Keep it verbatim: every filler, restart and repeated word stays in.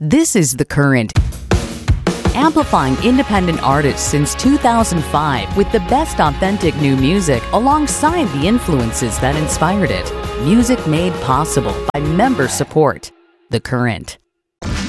This is The Current, amplifying independent artists since two thousand five with the best authentic new music alongside the influences that inspired it. Music made possible by member support. The Current.